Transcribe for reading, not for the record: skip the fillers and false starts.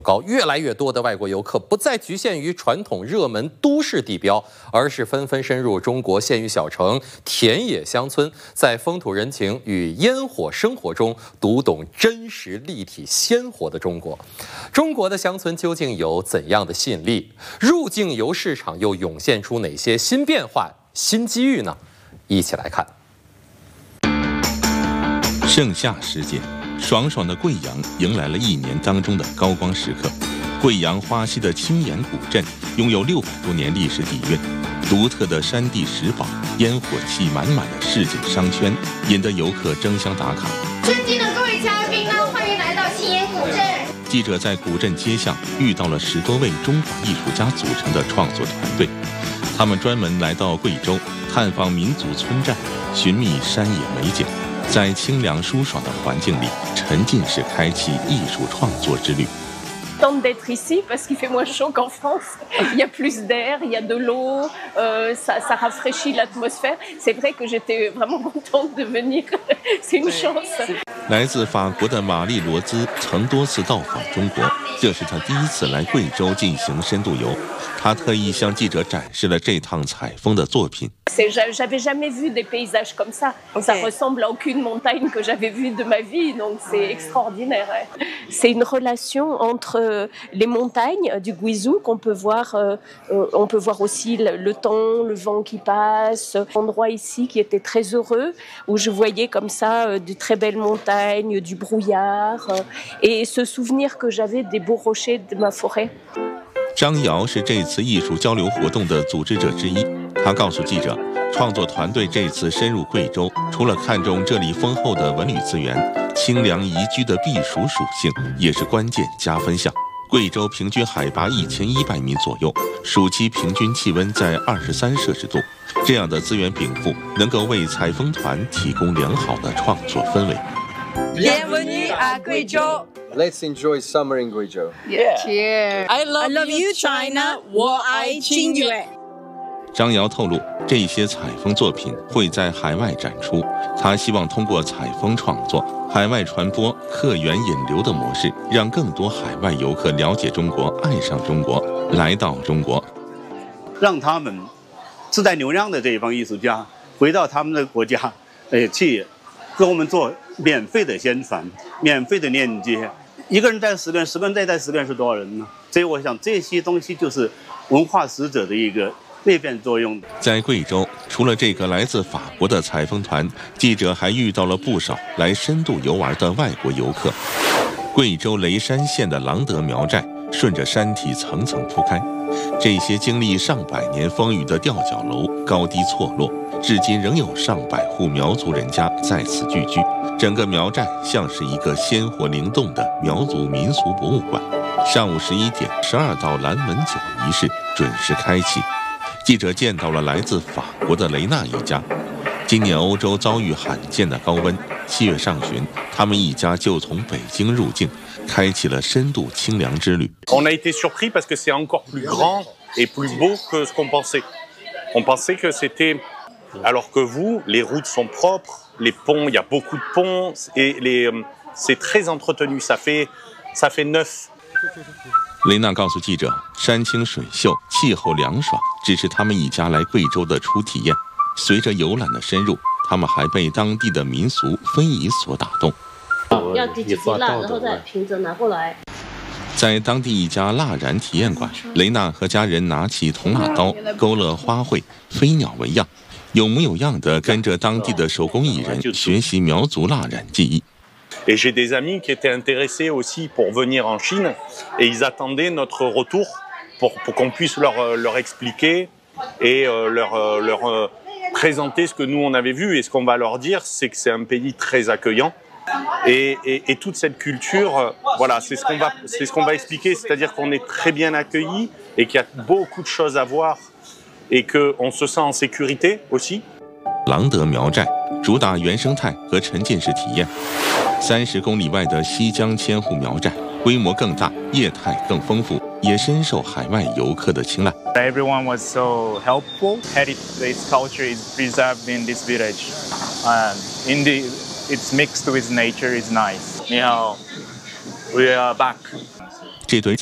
高，越来越多的外国游客不再局限于传统热门都市地标，而是纷纷深入中国县域小城、田野乡村，在风土人情与烟火生活中读懂真实、立体、鲜活的中国。中国的乡村究竟有怎样的吸引力？入境游市场又涌现出哪些新变化、新机遇呢？一起来看。 盛夏时节，爽爽的贵阳迎来了一年当中的高光时刻。贵阳花溪的青岩古镇拥有600多年历史底蕴，独特的山地石堡、烟火气满满的市井商圈，引得游客争相打卡。 尊敬的各位嘉宾呢，欢迎来到青岩古镇。 记者在古镇街巷遇到了10多位中华艺术家组成的创作团队，他们专门来到贵州探访民族村寨，寻觅山野美景。在清凉舒爽的环境里，沉浸式开启艺术创作之旅。 Contente d'être ici parce qu'il fait moins chaud qu'en France. Il y a plus d'air, il y a de l'eau, ça rafraîchit l'atmosphère. C'est vrai que j'étais vraiment contente de venir. C'est une chance. 来自法国的玛丽罗兹曾多次到访中国，这是她第一次来贵州进行深度游。她特意向记者展示了这趟采风的作品。 J'avais jamais vu des paysages comme ça. Ça ressemble à aucune montagne que j'avais vue de ma vie, donc c'est extraordinaire. C'est une relation entre les montagnes du Guizhou qu'on peut voir. On peut voir aussi le temps, le vent qui passe. Endroit ici qui était très heureux, où je voyais comme ça de très belles montagnes, du brouillard, et ce souvenir que j'avais des beaux rochers de ma forêt. 张瑶是这次艺术交流活动的组织者之一，他告诉记者，创作团队这次深入贵州，除了看重这里丰厚的文旅资源，清凉宜居的避暑属性也是关键加分项。贵州平均海拔1100米左右，暑期平均气温在23摄氏度，这样的资源禀赋能够为采风团提供良好的创作氛围。 Bienvenue à Guizhou. Let's enjoy summer in Guizhou. Yeah. Cheers. I love you, China. 我爱清远。 张瑶透露，这些采风作品会在海外展出。他希望通过采风创作、海外传播、客源引流的模式，让更多海外游客了解中国、爱上中国、来到中国， 让他们自带流量的这一帮艺术家回到他们的国家，去跟我们做免费的宣传、免费的链接。一个人带10个人，10个人再带10个人是多少人呢？所以我想这些东西就是文化使者的一个裂变作用。 在贵州，除了这个来自法国的采风团，记者还遇到了不少来深度游玩的外国游客。贵州雷山县的郎德苗寨顺着山体层层铺开，这些经历上百年风雨的吊脚楼高低错落，至今仍有上百户苗族人家在此聚居。整个苗寨像是一个鲜活灵动的苗族民俗博物馆。上午11点，12道蓝门酒仪式准时开启。记者见到了来自法国的雷娜一家。今年欧洲遭遇罕见的高温，7月上旬，他们一家就从北京入境，开启了深度清凉之旅。 On a été surpris parce que c'est encore plus grand et plus beau que ce qu'on pensait. On pensait que c'était, alors que vous, les routes sont propres, les ponts, il y a beaucoup de ponts et c'est très entretenu. Ça fait neuf. 雷娜告诉记者，山清水秀，气候凉爽，只是他们一家来贵州的初体验。随着游览的深入，他们还被当地的民俗非遗所打动。 要滴几滴蜡，然后再平着拿过来。 在当地一家蜡染体验馆，雷娜和家人拿起铜蜡刀，勾勒花卉、飞鸟纹样，有模有样地跟着当地的手工艺人学习苗族蜡染技艺。 Et j'ai des amis qui étaient intéressés aussi pour venir en Chine et ils attendaient notre retour pour qu'on puisse leur expliquer et leur présenter ce que nous on avait vu. Et ce qu'on va leur dire, c'est que c'est un pays très accueillant et toute cette culture, voilà, c'est ce qu'on va expliquer, c'est-à-dire qu'on est très bien accueillis et qu'il y a beaucoup de choses à voir et qu'on se sent en sécurité aussi. 郎德苗寨主打原生态和沉浸式体验。30公里外的西江千户苗寨规模更大，业态更丰富，也深受海外游客的青睐。 Everyone was so helpful. Heritage culture is preserved in this village, and it's mixed with nature. It's nice. 你好，we are back. 这对